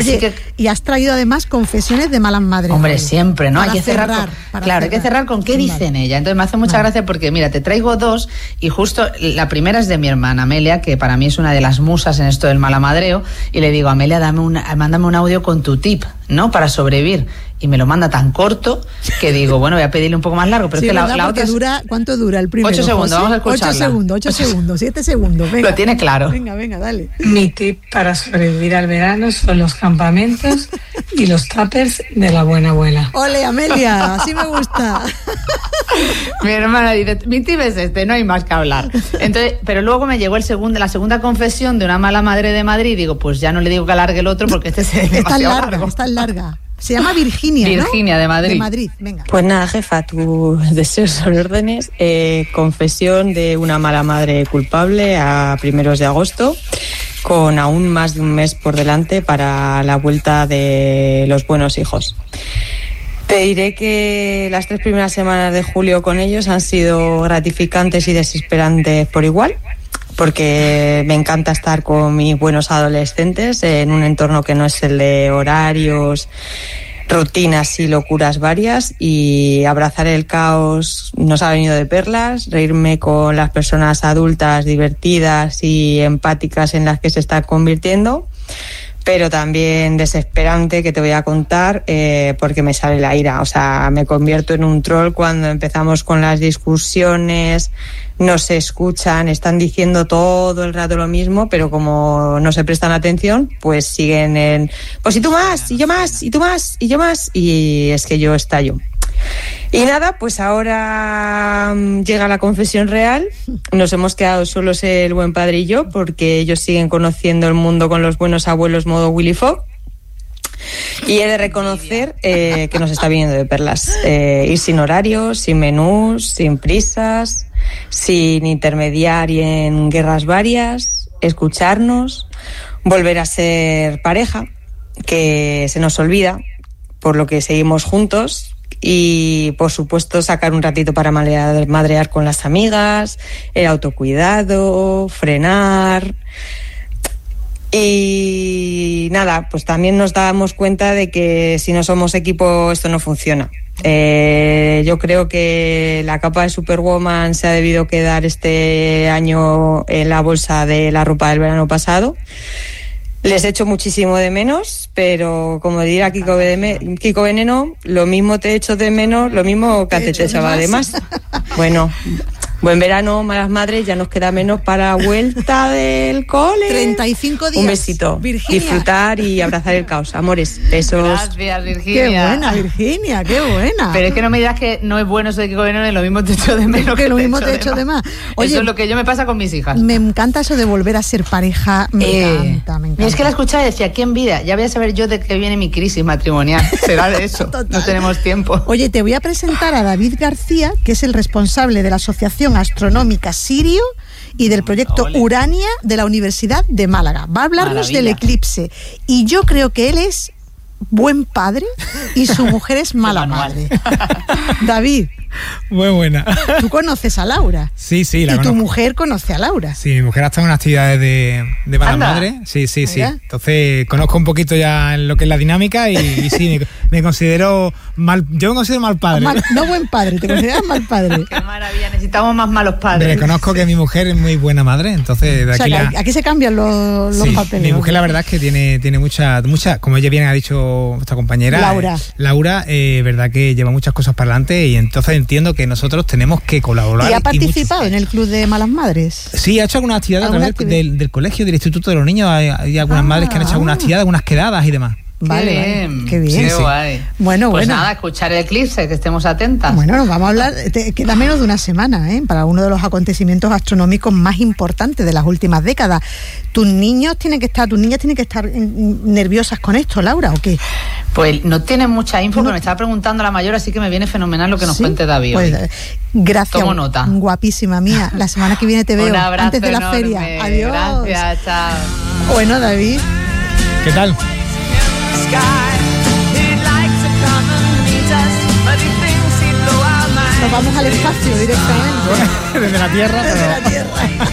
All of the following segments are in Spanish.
Sí, y has traído además confesiones de malas madres. Hombre, siempre, ¿no? Para hay que cerrar. Hay que cerrar con qué dicen ella. Entonces me hace mucha gracia porque, mira, te traigo dos y justo la primera es de mi hermana Amelia, que para mí es una de las musas en esto del malamadreo, y le digo, Amelia, mándame un audio con tu tip, ¿no? Para sobrevivir. Y me lo manda tan corto que digo, bueno, voy a pedirle un poco más largo. Pero sí, es que la otra ¿cuánto dura el primero? 8 segundos, vamos a escucharla. 8 segundos, 7 segundos. Venga. Lo tiene claro. Venga, dale. Mi tip para sobrevivir al verano son los campamentos y los tuppers de la buena abuela. ¡Ole, Amelia! Así me gusta. Mi hermana dice, mi tip es este, no hay más que hablar. Entonces, pero luego me llegó la segunda confesión de una mala madre de Madrid y digo, pues ya no le digo que alargue el otro porque este es demasiado largo. Está larga. Se llama Virginia, ¿no? Virginia, de Madrid. De Madrid, venga. Pues nada, jefa, tus deseos son órdenes. Confesión de una mala madre culpable a 1 de agosto, con aún más de un mes por delante para la vuelta de los buenos hijos. Te diré que las 3 primeras semanas de julio con ellos han sido gratificantes y desesperantes por igual, porque me encanta estar con mis buenos adolescentes en un entorno que no es el de horarios, rutinas y locuras varias, y abrazar el caos nos ha venido de perlas, reírme con las personas adultas divertidas y empáticas en las que se está convirtiendo, pero también desesperante, que te voy a contar, porque me sale la ira. O sea, me convierto en un troll cuando empezamos con las discusiones, no se escuchan, están diciendo todo el rato lo mismo, pero como no se prestan atención, pues siguen en, pues y tú más, y yo más, y tú más, y yo más, y es que yo estallo. Y nada, pues ahora llega la confesión real. Nos hemos quedado solos el buen padre y yo, porque ellos siguen conociendo el mundo con los buenos abuelos modo Willy Fogg. Y he de reconocer que nos está viniendo de perlas. Ir sin horarios, sin menús, sin prisas, sin intermediar y en guerras varias, escucharnos, volver a ser pareja, que se nos olvida, por lo que seguimos juntos. Y, por supuesto, sacar un ratito para madrear con las amigas, el autocuidado, frenar. Y nada, pues también nos damos cuenta de que si no somos equipo esto no funciona. Yo creo que la capa de Superwoman se ha debido quedar este año en la bolsa de la ropa del verano pasado. Les echo muchísimo de menos, pero como dirá Kiko Veneno, lo mismo te echo de menos, lo mismo que te echaba de más. Bueno, buen verano, malas madres, ya nos queda menos para vuelta del cole. 35 días. Un besito. Virginia. Disfrutar y abrazar el caos. Amores, besos. Gracias, Virginia. Qué buena, Virginia, qué buena. Pero es que no me digas que no es bueno eso de Kiko Veneno y lo mismo te echo de menos. Que lo mismo te echo de más. Oye, eso es lo que yo me pasa con mis hijas. Me encanta eso de volver a ser pareja. Me encanta. Y es que la escuchaba y decía, qué envidia. Ya voy a saber yo de qué viene mi crisis matrimonial. Será de eso. No tenemos tiempo. Oye, te voy a presentar a David García, que es el responsable de la Asociación Astronómica Sirio y del proyecto Urania de la Universidad de Málaga. Va a hablarnos del eclipse. Y yo creo que él es buen padre y su mujer es mala madre. David. Muy buena. ¿Tú conoces a Laura? Sí, la conozco. ¿Y tu mujer conoce a Laura? Sí, mi mujer ha estado en actividades de mala madre. Sí. Entonces conozco un poquito ya lo que es la dinámica y sí, me considero mal. Yo me considero mal padre. No buen padre, te consideras mal padre. Qué maravilla, necesitamos más malos padres. Reconozco que mi mujer es muy buena madre, entonces de aquí aquí se cambian los papeles. Mi mujer la verdad es que tiene mucha, como ella bien ha dicho nuestra compañera Laura, verdad que lleva muchas cosas para adelante y entonces entiendo que nosotros tenemos que colaborar. ¿Y ha participado en el Club de Malas Madres? Sí, ha hecho algunas actividades a través del colegio, del Instituto de los Niños. Hay algunas madres que han hecho algunas actividades, algunas quedadas y demás. Vale, qué bien. Qué guay. Bueno. Nada, escuchar el eclipse, que estemos atentas. Bueno, nos vamos a hablar, queda menos de una semana, para uno de los acontecimientos astronómicos más importantes de las últimas décadas. ¿Tus niñas tienen que estar nerviosas con esto, Laura, o qué? Pues no tienen mucha info, pero me estaba preguntando la mayor, así que me viene fenomenal lo que nos cuente David. Pues, gracias. Tomo nota. Guapísima mía. La semana que viene te veo. Un abrazo antes de la enorme. feria. Adiós. Gracias, chao. Bueno, David. ¿Qué tal? He'd like to come and meet us, but he thinks he'd blow our minds. Nos vamos al espacio directamente. Desde la Tierra. Desde la Tierra.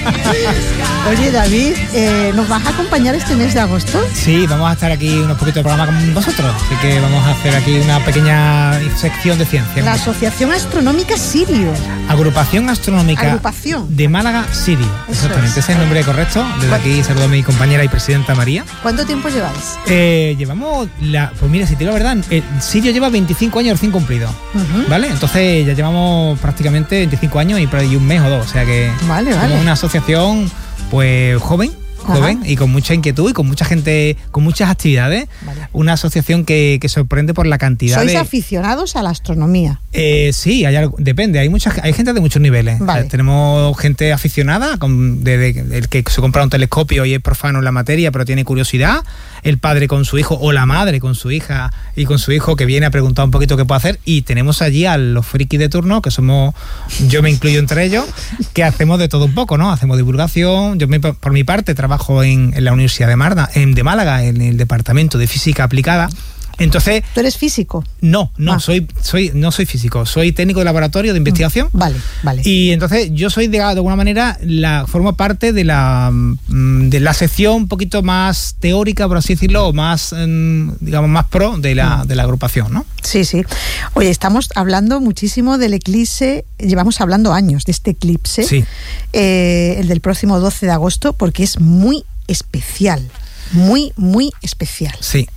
Oye, David, ¿nos vas a acompañar este mes de agosto? Sí, vamos a estar aquí unos poquitos de programa con vosotros, así que vamos a hacer aquí una pequeña sección de ciencia. La Asociación Astronómica Sirio. Agrupación Astronómica de Málaga Sirio. Exactamente, ese es el nombre correcto. Desde aquí saludo a mi compañera y presidenta María. ¿Cuánto tiempo lleváis? Llevamos, pues mira, si te digo la verdad, Sirio lleva 25 años recién cumplidos, ¿vale? Entonces ya llevamos prácticamente 25 años y un mes o dos, o sea que somos una asociación pues joven y con mucha inquietud y con mucha gente, con muchas actividades. Una asociación que sorprende por la cantidad. ¿Sois aficionados a la astronomía? Sí, depende. Hay gente de muchos niveles. Tenemos gente aficionada, el que se compra un telescopio y es profano en la materia, pero tiene curiosidad. El padre con su hijo o la madre con su hija y con su hijo que viene a preguntar un poquito qué puede hacer. Y tenemos allí a los frikis de turno, que somos, yo me incluyo entre ellos, que hacemos de todo un poco, ¿no? Hacemos divulgación. Yo por mi parte trabajo en la Universidad de Málaga, en el Departamento de Física Aplicada. Entonces, ¿tú eres físico? No soy físico, soy técnico de laboratorio de investigación. Vale. Y entonces yo soy de alguna manera formo parte de la sección un poquito más teórica, por así decirlo, o más digamos más pro de la agrupación, ¿no? Sí. Oye, estamos hablando muchísimo del eclipse, llevamos hablando años de este eclipse, el del próximo 12 de agosto, porque es muy especial, muy especial. Sí.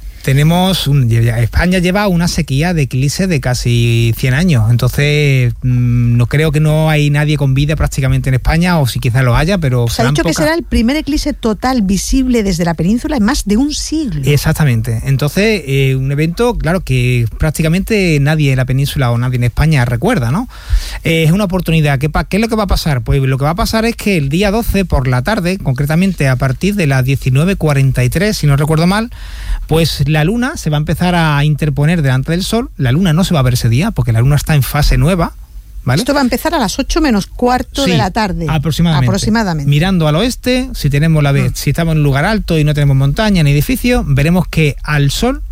España lleva una sequía de eclipses de casi 100 años, entonces no creo que no hay nadie con vida prácticamente en España, o si quizás lo haya, pero se ha dicho que será el primer eclipse total visible desde la península en más de un siglo. Exactamente, entonces un evento, claro, que prácticamente nadie en la península o nadie en España recuerda, ¿no? Es una oportunidad. ¿Qué es lo que va a pasar? Pues lo que va a pasar es que el día 12 por la tarde, concretamente a partir de las 19:43, si no recuerdo mal, pues la luna se va a empezar a interponer delante del sol. La luna no se va a ver ese día porque la luna está en fase nueva, ¿vale? Esto va a empezar a las 8 menos cuarto de la tarde. Aproximadamente. Mirando al oeste, si estamos en un lugar alto y no tenemos montaña ni edificio, veremos que al sol,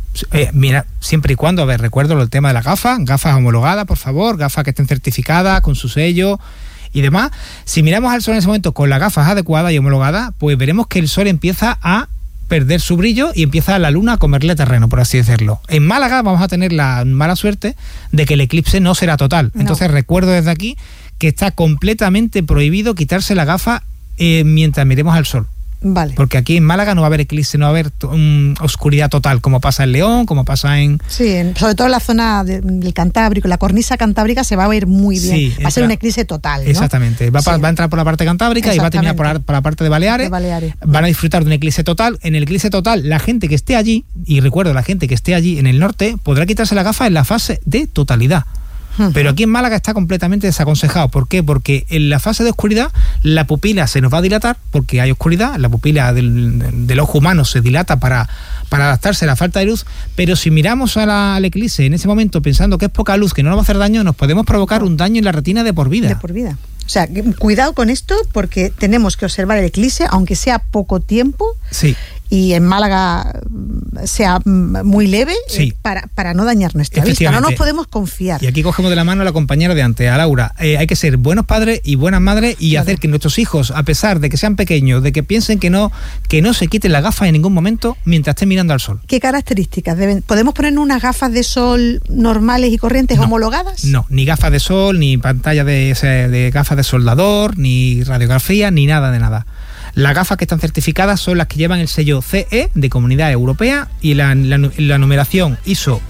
mira, siempre y cuando, recuerdo el tema de las gafas homologadas, por favor, gafas que estén certificadas con su sello y demás. Si miramos al sol en ese momento con las gafas adecuadas y homologadas, pues veremos que el sol empieza a perder su brillo y empieza la luna a comerle terreno, por así decirlo. En Málaga vamos a tener la mala suerte de que el eclipse no será total. Entonces recuerdo desde aquí que está completamente prohibido quitarse la gafa mientras miremos al sol. Vale. Porque aquí en Málaga no va a haber eclipse, no va a haber oscuridad total, como pasa en León, como pasa en... Sí, sobre todo en la zona del Cantábrico, la cornisa cantábrica se va a ver muy bien. Sí, va a ser un eclipse total, ¿no? Exactamente. Va a entrar por la parte cantábrica y va a terminar por la parte de Baleares. Van a disfrutar de un eclipse total. En el eclipse total, la gente que esté allí, y recuerdo, la gente que esté allí en el norte, podrá quitarse la gafa en la fase de totalidad. Pero aquí en Málaga está completamente desaconsejado. ¿Por qué? Porque en la fase de oscuridad la pupila se nos va a dilatar porque hay oscuridad, la pupila del ojo humano se dilata para adaptarse a la falta de luz, pero si miramos al eclipse en ese momento pensando que es poca luz, que no nos va a hacer daño, nos podemos provocar un daño en la retina de por vida. O sea, cuidado con esto porque tenemos que observar el eclipse, aunque sea poco tiempo. Sí. Y en Málaga sea muy leve, para no dañar nuestra vista. No nos podemos confiar. Y aquí cogemos de la mano a la compañera de antes, a Laura. Hay que ser buenos padres y buenas madres y hacer que nuestros hijos, a pesar de que sean pequeños, de que piensen que no se quiten las gafas en ningún momento mientras estén mirando al sol. ¿Qué características deben? ¿Podemos poner unas gafas de sol normales y corrientes homologadas? No, ni gafas de sol, ni pantalla de gafas de soldador, ni radiografía, ni nada de nada. Las gafas que están certificadas son las que llevan el sello CE de Comunidad Europea y la numeración ISO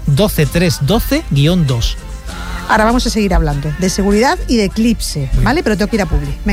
12312-2. Ahora vamos a seguir hablando de seguridad y de eclipse, ¿vale? Pero tengo que ir a Publi.